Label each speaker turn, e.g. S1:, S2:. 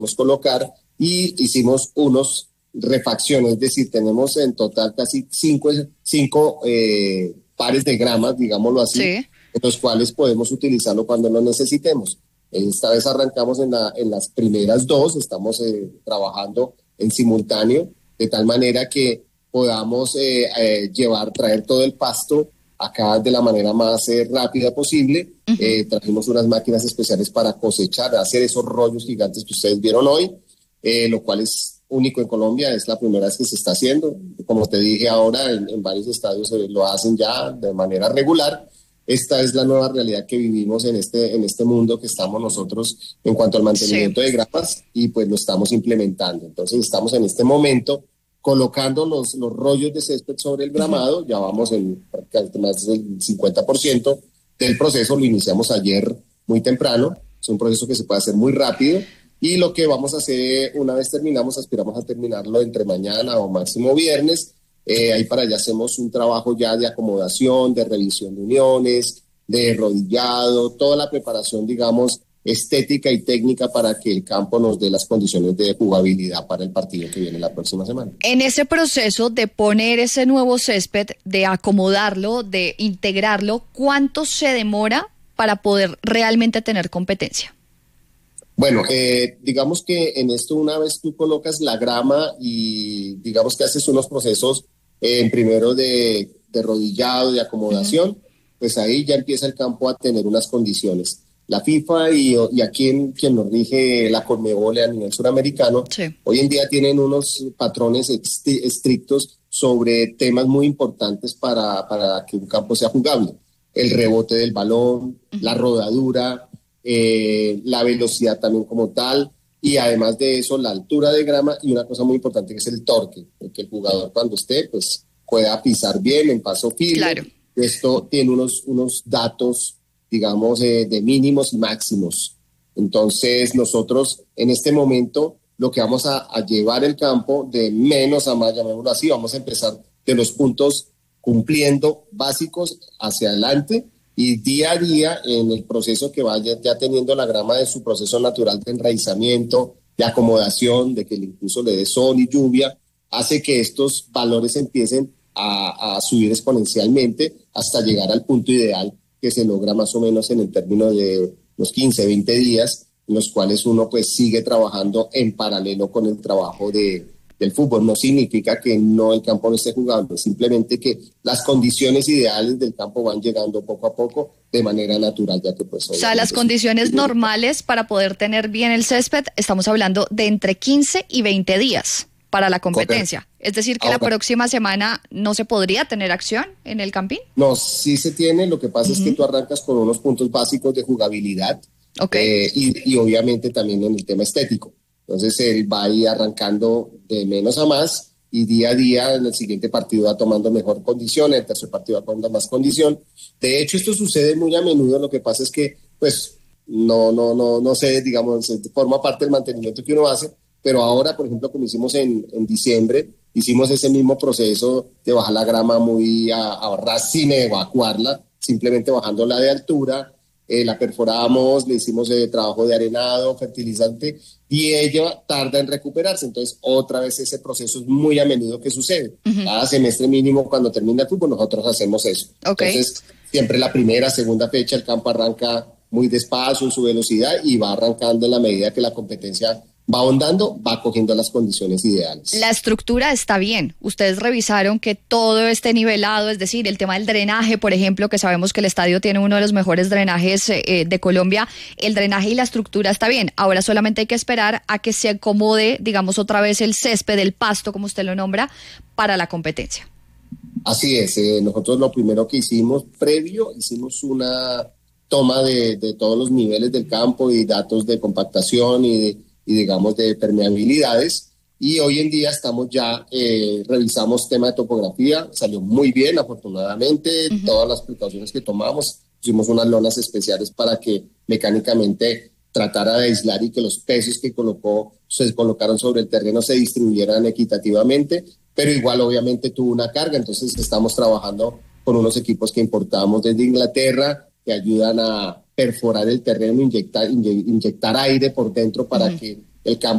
S1: colocar, y hicimos unos refacciones, es decir, tenemos en total casi cinco pares de gramas, digámoslo así,
S2: Sí.
S1: en los cuales podemos utilizarlo cuando lo necesitemos. Esta vez arrancamos en las primeras dos, estamos trabajando en simultáneo, de tal manera que podamos traer todo el pasto acá de la manera más rápida posible. Trajimos unas máquinas especiales para cosechar, hacer esos rollos gigantes que ustedes vieron hoy, lo cual es único en Colombia, es la primera vez que se está haciendo. Como te dije ahora, en varios estadios lo hacen ya de manera regular. Esta es la nueva realidad que vivimos en este mundo que estamos nosotros en cuanto al mantenimiento de gramas, y pues lo estamos implementando. Entonces estamos en este momento colocando los rollos de césped sobre el gramado. Ya vamos en más del 50% del proceso. Lo iniciamos ayer muy temprano. Es un proceso que se puede hacer muy rápido, y lo que vamos a hacer una vez terminamos, aspiramos a terminarlo entre mañana o máximo viernes. Ahí para allá hacemos un trabajo ya de acomodación, de revisión de uniones, de rodillado, toda la preparación, digamos, estética y técnica para que el campo nos dé las condiciones de jugabilidad para el partido que viene la próxima semana.
S2: En ese proceso de poner ese nuevo césped, de acomodarlo, de integrarlo, ¿cuánto se demora para poder realmente tener competencia?
S1: Bueno, digamos que en esto, una vez tú colocas la grama y digamos que haces unos procesos primero de rodillado, de acomodación, pues ahí ya empieza el campo a tener unas condiciones. La FIFA y aquí quien nos rige la Conmebol a nivel suramericano,
S2: sí,
S1: hoy en día tienen unos patrones estrictos sobre temas muy importantes para que un campo sea jugable. El rebote del balón, la rodadura, la velocidad también como tal, y además de eso la altura de grama, y una cosa muy importante que es el torque, porque el jugador cuando esté pues pueda pisar bien en paso firme.
S2: Claro.
S1: Esto tiene unos datos, digamos, de mínimos y máximos. Entonces nosotros en este momento lo que vamos a llevar el campo de menos a más, llamémoslo así. Vamos a empezar de los puntos cumpliendo básicos hacia adelante, y día a día en el proceso que vaya ya teniendo la grama de su proceso natural de enraizamiento, de acomodación, de que incluso le dé sol y lluvia, hace que estos valores empiecen a subir exponencialmente hasta llegar al punto ideal que se logra más o menos en el término de los 15, 20 días, en los cuales uno pues sigue trabajando en paralelo con el trabajo del fútbol. No significa que el campo no esté jugable, simplemente que las condiciones ideales del campo van llegando poco a poco de manera natural, ya que pues...
S2: O sea, las condiciones normales para poder tener bien el césped, estamos hablando de entre 15 y 20 días para la competencia. Correcto. Es decir, que ahora, la próxima semana no se podría tener acción en el Campín.
S1: No, sí se tiene, lo que pasa es que tú arrancas con unos puntos básicos de jugabilidad, y obviamente también en el tema estético. Entonces él va a ir arrancando de menos a más, y día a día en el siguiente partido va tomando mejor condición, el tercer partido va tomando más condición. De hecho, esto sucede muy a menudo. Lo que pasa es que pues no sé, digamos, forma parte del mantenimiento que uno hace, pero ahora, por ejemplo, como hicimos en diciembre, hicimos ese mismo proceso de bajar la grama muy a ras sin evacuarla, simplemente bajándola de altura. La perforamos, le hicimos trabajo de arenado, fertilizante, y ella tarda en recuperarse. Entonces, otra vez ese proceso es muy a menudo que sucede. Cada semestre mínimo, cuando termina el fútbol, nosotros hacemos eso. Entonces, siempre la primera, segunda fecha, el campo arranca muy despacio en su velocidad, y va arrancando en la medida que la competencia va ahondando, va cogiendo las condiciones ideales.
S2: La estructura está bien. Ustedes revisaron que todo esté nivelado, es decir, el tema del drenaje, por ejemplo, que sabemos que el estadio tiene uno de los mejores drenajes de Colombia. El drenaje y la estructura está bien. Ahora solamente hay que esperar a que se acomode, digamos, otra vez el césped, el pasto, como usted lo nombra, para la competencia.
S1: Así es. Nosotros lo primero que hicimos, hicimos una toma de todos los niveles del campo y datos de compactación y digamos de permeabilidades, y hoy en día estamos ya, revisamos tema de topografía, salió muy bien afortunadamente. Todas las precauciones que tomamos, pusimos unas lonas especiales para que mecánicamente tratara de aislar y que los pesos que se colocaron sobre el terreno se distribuyeran equitativamente, pero igual obviamente tuvo una carga. Entonces estamos trabajando con unos equipos que importamos desde Inglaterra, que ayudan a perforar el terreno, inyectar aire por dentro para que el campo